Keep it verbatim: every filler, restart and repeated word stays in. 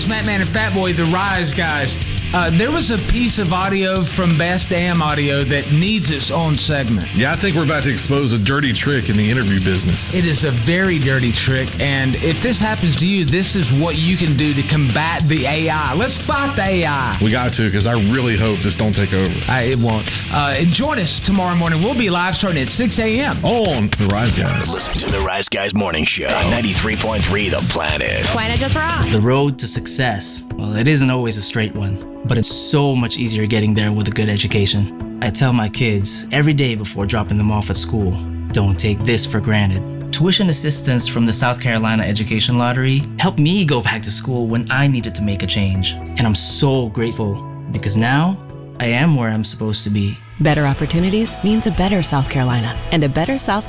guys, Matt Man and Fat Boy, the Rise guys. Uh, there was a piece of audio from Bass Dam Audio that needs its own segment. Yeah, I think we're about to expose a dirty trick in the interview business. It is a very dirty trick, and if this happens to you, this is what you can do to combat the A I. Let's fight the A I. We got to, because I really hope this don't take over. Uh, it won't. Uh, and join us tomorrow morning. We'll be live starting at six a.m. on The Rise Guys. Listen to The Rise Guys Morning Show on ninety-three point three The Planet. Planet just rocks. The road to success, well, it isn't always a straight one, but it's so much easier getting there with a good education. I tell my kids every day before dropping them off at school, don't take this for granted. Tuition assistance from the South Carolina Education Lottery helped me go back to school when I needed to make a change. And I'm so grateful because now I am where I'm supposed to be. Better opportunities means a better South Carolina, and a better South